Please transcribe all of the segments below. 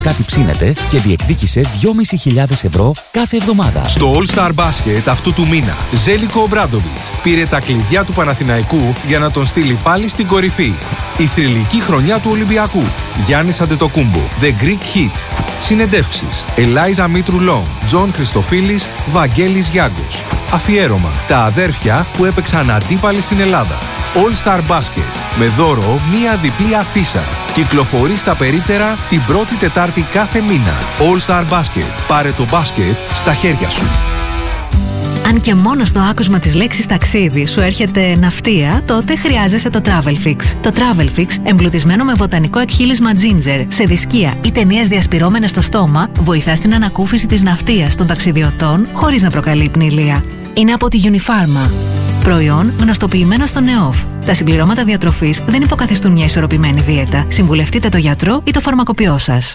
Κάτι ψήνεται και διεκδίκησε 2.500 ευρώ κάθε εβδομάδα. Στο All Star Basket αυτού του μήνα, Ζέλικο Ομπράντοβιτς πήρε τα κλειδιά του Παναθηναϊκού για να τον στείλει πάλι στην κορυφή. Η θρυλική χρονιά του Ολυμπιακού. Γιάννης Αντετοκούμπο, The Greek Hit. Συνεντεύξεις. Ελάιζα Μήτρου Λόγκ, Τζον Χριστοφίλης, Βαγγέλης Γιάγκος. Αφιέρωμα. Τα αδέρφια που έπαιξαν αντίπαλοι στην Ελλάδα. All Star Basket. Με δώρο μία διπλή αφίσα. Κυκλοφορεί στα περίπτερα την πρώτη Τετάρτη κάθε μήνα. All Star Basket. Πάρε το μπάσκετ στα χέρια σου. Αν και μόνο στο άκουσμα της λέξης ταξίδι σου έρχεται ναυτία, τότε χρειάζεσαι το Travelfix. Το Travelfix, εμπλουτισμένο με βοτανικό εκχύλισμα ginger, σε δισκία ή ταινίες διασπυρώμενες στο στόμα, βοηθά στην ανακούφιση της ναυτίας των ταξιδιωτών χωρίς να προκαλεί πνηλεία. Είναι από τη Unifarma. Προϊόν γνωστοποιημένο στο ΝΕΟΦ. Τα συμπληρώματα διατροφής δεν υποκαθιστούν μια ισορροπημένη δίαιτα. Συμβουλευτείτε το γιατρό ή το φαρμακοποιό σας.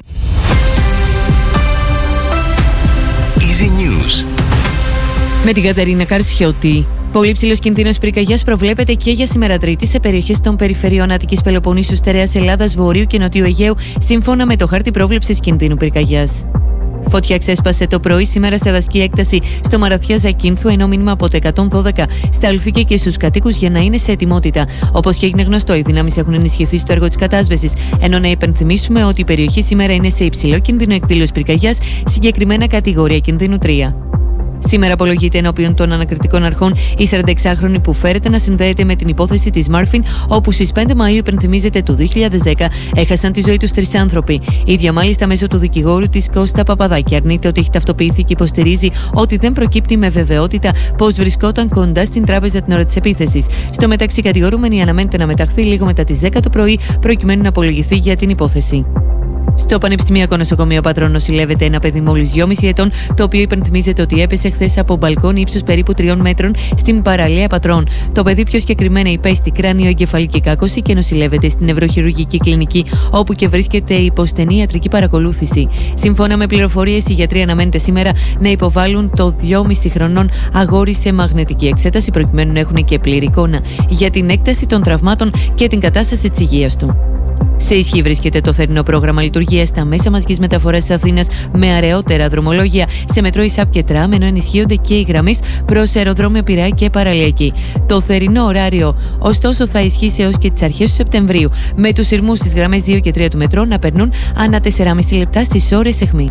Easy News. Με την Κατερίνα Καρσιώτη. Πολύ ψηλός κινδύνος πυρκαγιάς προβλέπεται και για σήμερα Τρίτη σε περιοχές των περιφερειών Αττικής Πελοποννήσου, Στερεάς Ελλάδας, Βορείου και Νοτιού Αιγαίου, σύμφωνα με το χάρτη πρόβλεψης κινδύνου πυρκαγιάς. Φωτιά ξέσπασε το πρωί σήμερα σε δασική έκταση στο Μαραθιά Ζακίνθου, ενώ μήνυμα από το 112 σταλθήκε και στους κατοίκους για να είναι σε ετοιμότητα. Όπως και έγινε γνωστό, οι δυνάμεις έχουν ενισχυθεί στο έργο της κατάσβεσης. Ενώ να υπενθυμίσουμε ότι η περιοχή σήμερα είναι σε υψηλό κίνδυνο εκδήλωσης πυρκαγιάς, συγκεκριμένα κατηγορία κινδύνου 3. Σήμερα απολογείται ενώπιον των ανακριτικών αρχών η 46χρονη που φέρεται να συνδέεται με την υπόθεση της Μάρφιν, όπου στις 5 Μαΐου, υπενθυμίζεται, του 2010 έχασαν τη ζωή τους 3 άνθρωποι. Η ίδια μάλιστα μέσω του δικηγόρου της Κώστα Παπαδάκη αρνείται ότι έχει ταυτοποιηθεί και υποστηρίζει ότι δεν προκύπτει με βεβαιότητα πως βρισκόταν κοντά στην τράπεζα την ώρα της επίθεσης. Στο μεταξύ, κατηγορούμενη αναμένεται να μεταχθεί λίγο μετά τις 10 το πρωί, προκειμένου να απολογηθεί για την υπόθεση. Στο Πανεπιστημιακό Νοσοκομείο Πατρών νοσηλεύεται ένα παιδί μόλις 2,5 ετών, το οποίο υπενθυμίζεται ότι έπεσε χθες από μπαλκόνι ύψους περίπου 3 μέτρων στην παραλία Πατρών. Το παιδί πιο συγκεκριμένα υπέστη κράνιο-εγκεφαλική κάκωση και νοσηλεύεται στην νευροχειρουργική κλινική, όπου και βρίσκεται υπό στενή ιατρική παρακολούθηση. Σύμφωνα με πληροφορίες, οι γιατροί αναμένεται σήμερα να υποβάλουν το 2,5 χρονών αγόρι σε μαγνητική εξέταση, προκειμένου να έχουν και πλήρη εικόνα για την έκταση των τραυμάτων και την κατάσταση της υγείας του. Σε ισχύ βρίσκεται το θερινό πρόγραμμα λειτουργίας στα μέσα μαζικής μεταφοράς της Αθήνας με αραιότερα δρομολόγια σε μετρό ΙΣΑΠ και τραμ, ενώ ενισχύονται και οι γραμμές προς αεροδρόμιο Πειραιά και Παραλιακή. Το θερινό ωράριο, ωστόσο, θα ισχύσει έως και τις αρχές του Σεπτεμβρίου, με τους σειρμούς στις γραμμές 2 και 3 του μετρό να περνούν ανά 4,5 λεπτά στις ώρες αιχμή.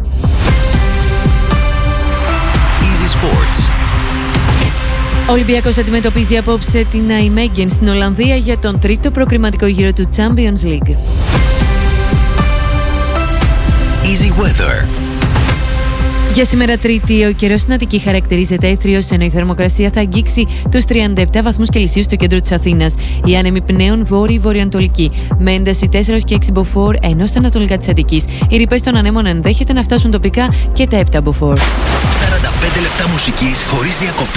Easy Sports. Ο Ολυμπιακός αντιμετωπίζει απόψε την Nijmegen στην Ολλανδία για τον τρίτο προκριματικό γύρο του Champions League. Easy Weather. Για σήμερα Τρίτη, ο καιρός στην Αττική χαρακτηρίζεται έθριος, ενώ η θερμοκρασία θα αγγίξει τους 37 βαθμούς Κελσίου στο κέντρο της Αθήνας. Οι άνεμοι πνέουν βόρειο-βορειοανατολική, με ένταση 4 και 6 μποφόρ, ενώ στα ανατολικά της Αττικής οι ρηπές των ανέμων ενδέχεται να φτάσουν τοπικά και τα 7 μποφόρ. 45 λεπτά μουσικής χωρίς διακοπή.